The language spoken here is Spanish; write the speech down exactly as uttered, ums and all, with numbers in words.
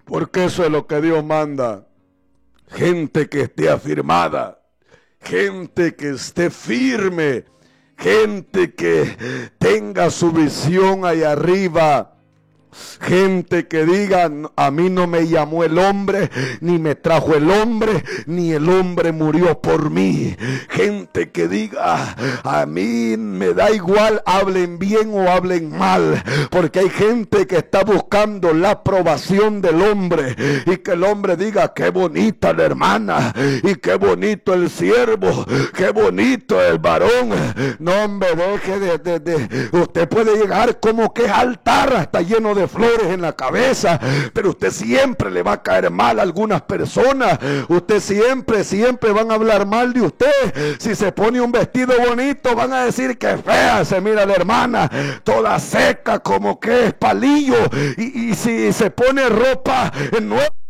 Porque eso es lo que Dios manda. Gente que esté afirmada, gente que esté firme, gente que tenga su visión ahí arriba. Gente que diga, a mí no me llamó el hombre, ni me trajo el hombre, ni el hombre murió por mí. Gente que diga, a mí me da igual, hablen bien o hablen mal, porque hay gente que está buscando la aprobación del hombre, y que el hombre diga, qué bonita la hermana, y qué bonito el siervo, qué bonito el varón. No, hombre, deje de, de, de, usted puede llegar como que altar, está lleno de flores en la cabeza, pero usted siempre le va a caer mal a algunas personas. Usted siempre, siempre van a hablar mal de usted. Si se pone un vestido bonito, van a decir que fea se mira la hermana, toda seca como que es palillo. Y, y si se pone ropa nueva,